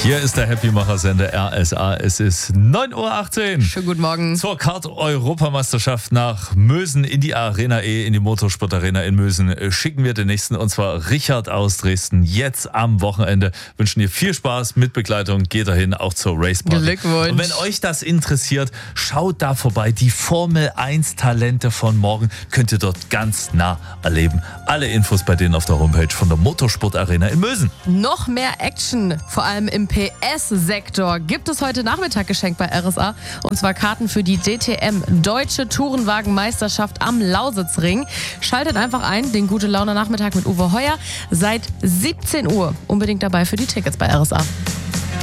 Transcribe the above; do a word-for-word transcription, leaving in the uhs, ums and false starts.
Hier ist der Happy-Macher-Sender R S A. Es ist neun Uhr achtzehn. Schönen guten Morgen. Zur Kart-Europameisterschaft nach Mösen in die Arena E, in die Motorsport-Arena in Mösen, schicken wir den nächsten, und zwar Richard aus Dresden. Jetzt am Wochenende wünschen dir viel Spaß mit Begleitung. Geht dahin, auch zur Raceparty. Glückwunsch. Und wenn euch das interessiert, schaut da vorbei. Die Formel eins Talente von morgen könnt ihr dort ganz nah erleben. Alle Infos bei denen auf der Homepage von der Motorsport-Arena in Mösen. Noch mehr Action, vor allem im P S-Sektor, gibt es heute Nachmittag geschenkt bei R S A. Und zwar Karten für die D T M, Deutsche Tourenwagenmeisterschaft am Lausitzring. Schaltet einfach ein, den Gute Laune Nachmittag mit Uwe Heuer. Seit siebzehn Uhr unbedingt dabei für die Tickets bei R S A.